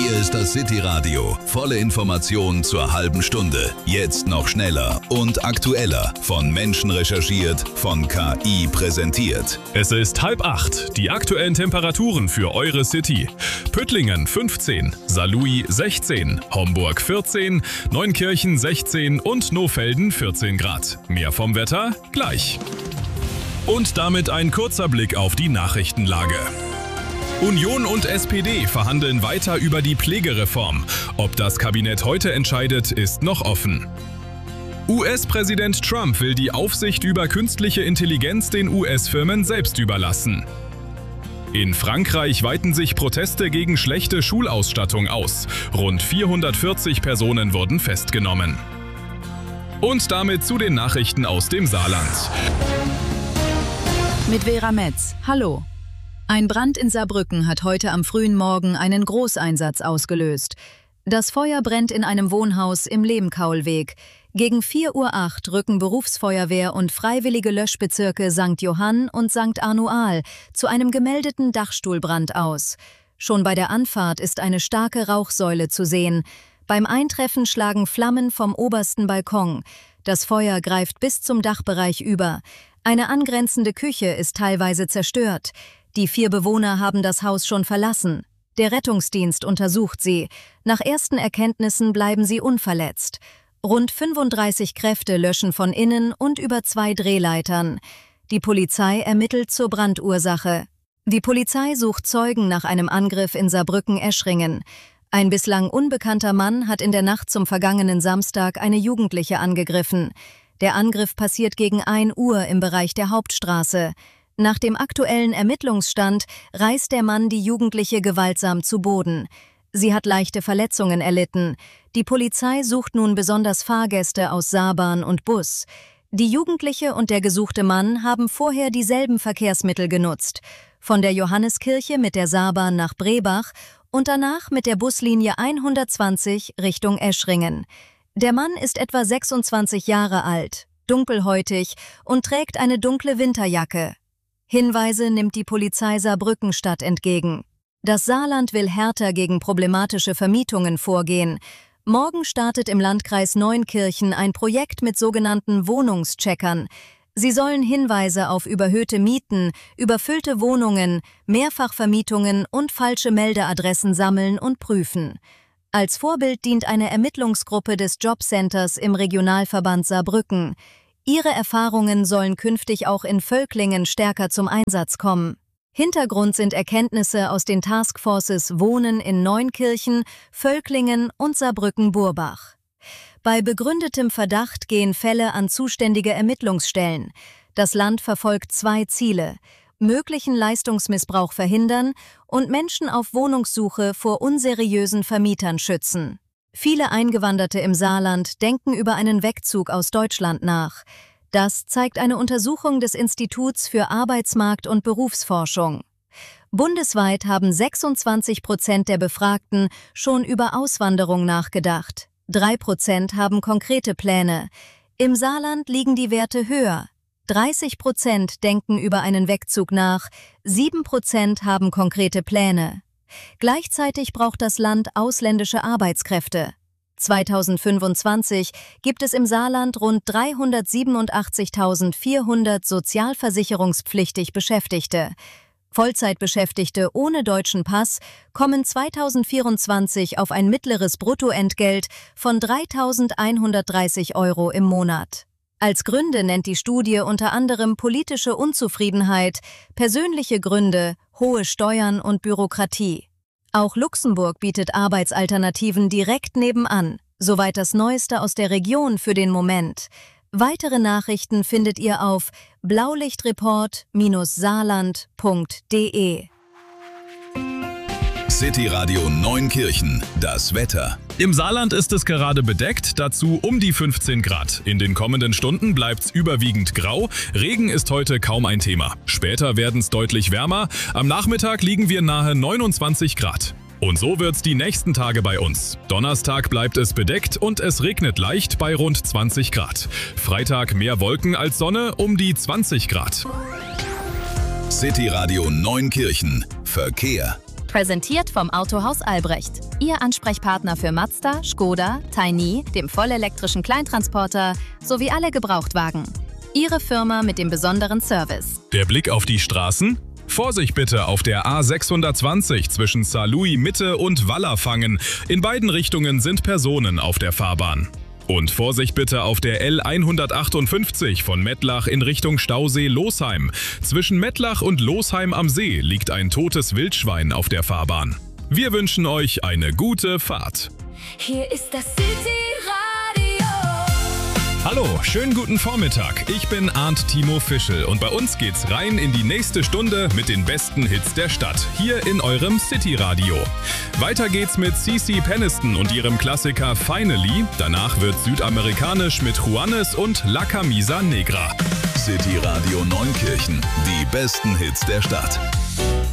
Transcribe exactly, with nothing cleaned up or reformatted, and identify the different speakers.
Speaker 1: Hier ist das City Radio. Volle Informationen zur halben Stunde. Jetzt noch schneller und aktueller. Von Menschen recherchiert, von K I präsentiert.
Speaker 2: Es ist halb acht. Die aktuellen Temperaturen für eure City. Püttlingen fünfzehn, Saarlouis sechzehn, Homburg vierzehn, Neunkirchen sechzehn und Nohfelden vierzehn Grad. Mehr vom Wetter gleich. Und damit ein kurzer Blick auf die Nachrichtenlage. Union und S P D verhandeln weiter über die Pflegereform. Ob das Kabinett heute entscheidet, ist noch offen. U S-Präsident Trump will die Aufsicht über künstliche Intelligenz den U S-Firmen selbst überlassen. In Frankreich weiten sich Proteste gegen schlechte Schulausstattung aus. Rund vierhundertvierzig Personen wurden festgenommen. Und damit zu den Nachrichten aus dem Saarland.
Speaker 3: Mit Vera Metz. Hallo. Ein Brand in Saarbrücken hat heute am frühen Morgen einen Großeinsatz ausgelöst. Das Feuer brennt in einem Wohnhaus im Lehmkaulweg. Gegen vier Uhr acht rücken Berufsfeuerwehr und freiwillige Löschbezirke Sankt Johann und Sankt Arnoal zu einem gemeldeten Dachstuhlbrand aus. Schon bei der Anfahrt ist eine starke Rauchsäule zu sehen. Beim Eintreffen schlagen Flammen vom obersten Balkon. Das Feuer greift bis zum Dachbereich über. Eine angrenzende Küche ist teilweise zerstört. Die vier Bewohner haben das Haus schon verlassen. Der Rettungsdienst untersucht sie. Nach ersten Erkenntnissen bleiben sie unverletzt. Rund fünfunddreißig Kräfte löschen von innen und über zwei Drehleitern. Die Polizei ermittelt zur Brandursache. Die Polizei sucht Zeugen nach einem Angriff in Saarbrücken-Eschringen. Ein bislang unbekannter Mann hat in der Nacht zum vergangenen Samstag eine Jugendliche angegriffen. Der Angriff passiert gegen ein Uhr im Bereich der Hauptstraße. Nach dem aktuellen Ermittlungsstand reißt der Mann die Jugendliche gewaltsam zu Boden. Sie hat leichte Verletzungen erlitten. Die Polizei sucht nun besonders Fahrgäste aus Saarbahn und Bus. Die Jugendliche und der gesuchte Mann haben vorher dieselben Verkehrsmittel genutzt. Von der Johanneskirche mit der Saarbahn nach Brebach und danach mit der Buslinie hundertzwanzig Richtung Eschringen. Der Mann ist etwa sechsundzwanzig Jahre alt, dunkelhäutig und trägt eine dunkle Winterjacke. Hinweise nimmt die Polizei Saarbrückenstadt entgegen. Das Saarland will härter gegen problematische Vermietungen vorgehen. Morgen startet im Landkreis Neunkirchen ein Projekt mit sogenannten Wohnungscheckern. Sie sollen Hinweise auf überhöhte Mieten, überfüllte Wohnungen, Mehrfachvermietungen und falsche Meldeadressen sammeln und prüfen. Als Vorbild dient eine Ermittlungsgruppe des Jobcenters im Regionalverband Saarbrücken. Ihre Erfahrungen sollen künftig auch in Völklingen stärker zum Einsatz kommen. Hintergrund sind Erkenntnisse aus den Taskforces Wohnen in Neunkirchen, Völklingen und Saarbrücken-Burbach. Bei begründetem Verdacht gehen Fälle an zuständige Ermittlungsstellen. Das Land verfolgt zwei Ziele: möglichen Leistungsmissbrauch verhindern und Menschen auf Wohnungssuche vor unseriösen Vermietern schützen. Viele Eingewanderte im Saarland denken über einen Wegzug aus Deutschland nach. Das zeigt eine Untersuchung des Instituts für Arbeitsmarkt- und Berufsforschung. Bundesweit haben sechsundzwanzig Prozent der Befragten schon über Auswanderung nachgedacht. Drei Prozent haben konkrete Pläne. Im Saarland liegen die Werte höher. dreißig Prozent denken über einen Wegzug nach, sieben Prozent haben konkrete Pläne. Gleichzeitig braucht das Land ausländische Arbeitskräfte. zweitausendfünfundzwanzig gibt es im Saarland rund dreihundertsiebenundachtzigtausendvierhundert sozialversicherungspflichtig Beschäftigte. Vollzeitbeschäftigte ohne deutschen Pass kommen zweitausendvierundzwanzig auf ein mittleres Bruttoentgelt von dreitausendeinhundertdreißig Euro im Monat. Als Gründe nennt die Studie unter anderem politische Unzufriedenheit, persönliche Gründe, hohe Steuern und Bürokratie. Auch Luxemburg bietet Arbeitsalternativen direkt nebenan, soweit das Neueste aus der Region für den Moment. Weitere Nachrichten findet ihr auf blaulichtreport Saarland punkt de.
Speaker 1: City Radio Neunkirchen, das Wetter.
Speaker 2: Im Saarland ist es gerade bedeckt, dazu um die fünfzehn Grad. In den kommenden Stunden bleibt's überwiegend grau. Regen ist heute kaum ein Thema. Später werden's deutlich wärmer. Am Nachmittag liegen wir nahe neunundzwanzig Grad. Und so wird's die nächsten Tage bei uns. Donnerstag bleibt es bedeckt und es regnet leicht bei rund zwanzig Grad. Freitag mehr Wolken als Sonne um die zwanzig Grad.
Speaker 1: City Radio Neunkirchen. Verkehr.
Speaker 4: Präsentiert vom Autohaus Albrecht. Ihr Ansprechpartner für Mazda, Škoda, Tiny, dem vollelektrischen Kleintransporter sowie alle Gebrauchtwagen. Ihre Firma mit dem besonderen Service.
Speaker 2: Der Blick auf die Straßen? Vorsicht bitte auf der A sechshundertzwanzig zwischen Saarlouis Mitte und Wallerfangen. In beiden Richtungen sind Personen auf der Fahrbahn. Und Vorsicht bitte auf der L hundertachtundfünfzig von Mettlach in Richtung Stausee-Losheim. Zwischen Mettlach und Losheim am See liegt ein totes Wildschwein auf der Fahrbahn. Wir wünschen euch eine gute Fahrt.
Speaker 5: Hier ist das City Radio.
Speaker 2: Hallo, schönen guten Vormittag. Ich bin Arndt Timo Fischel und bei uns geht's rein in die nächste Stunde mit den besten Hits der Stadt, hier in eurem City Radio. Weiter geht's mit CeCe Peniston und ihrem Klassiker Finally. Danach wird südamerikanisch mit Juanes und La Camisa Negra.
Speaker 1: City Radio Neunkirchen, die besten Hits der Stadt.